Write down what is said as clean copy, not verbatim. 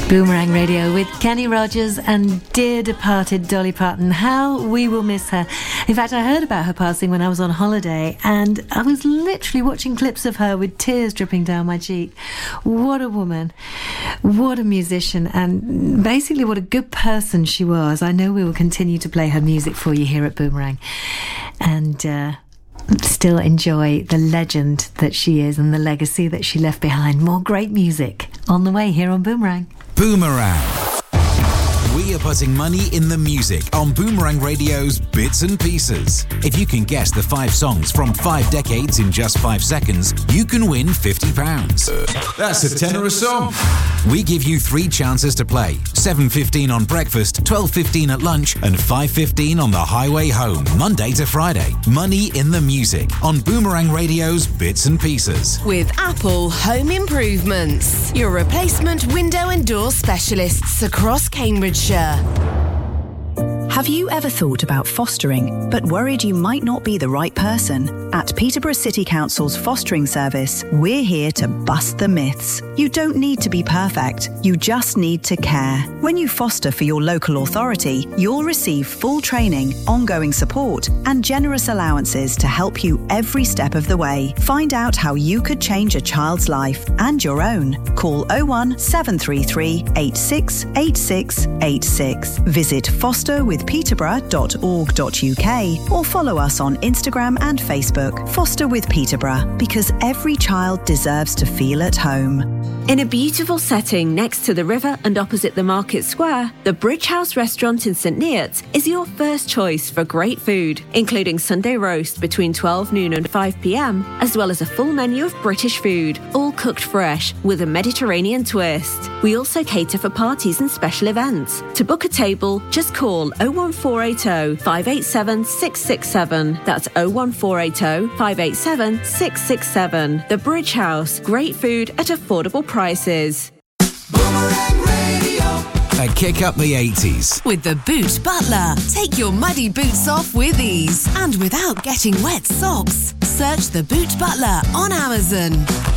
Boomerang Radio with Kenny Rogers and dear departed Dolly Parton. How we will miss her. In fact, I heard about her passing when I was on holiday, and I was literally watching clips of her with tears dripping down my cheek. What a woman. What a musician, and basically what a good person she was. I know we will continue to play her music for you here at Boomerang, and still enjoy the legend that she is and the legacy that she left behind. More great music on the way here on Boomerang. Boomerang. We are putting money in the music on Boomerang Radio's Bits and Pieces. If you can guess the 5 songs from 5 decades in just 5 seconds, you can win £50. That's a tenner a song. We give you 3 chances to play. 7:15 on breakfast, 12:15 at lunch, and 5:15 on the highway home, Monday to Friday. Money in the music on Boomerang Radio's Bits and Pieces. With Apple Home Improvements, your replacement window and door specialists across Cambridgeshire. Have you ever thought about fostering, but worried you might not be the right person? At Peterborough City Council's fostering service, we're here to bust the myths. You don't need to be perfect, you just need to care. When you foster for your local authority, you'll receive full training, ongoing support, and generous allowances to help you every step of the way. Find out how you could change a child's life and your own. Call 01 733 86 86 86. Visit fosterwithpeterborough.org.uk or follow us on Instagram and Facebook. Foster with Peterborough, because every child deserves to feel at home. In a beautiful setting next to the river and opposite the Market Square, the Bridge House restaurant in St Neots is your first choice for great food, including Sunday roast between 12 noon and 5 p.m, as well as a full menu of British food, all cooked fresh with a Mediterranean twist. We also cater for parties and special events. To book a table, just call 01480 587 667. That's 01480 587 667. The Bridge House. Great food at affordable prices. Boomerang Radio. A kick up the 80s. With the Boot Butler. Take your muddy boots off with ease and without getting wet socks. Search the Boot Butler on Amazon.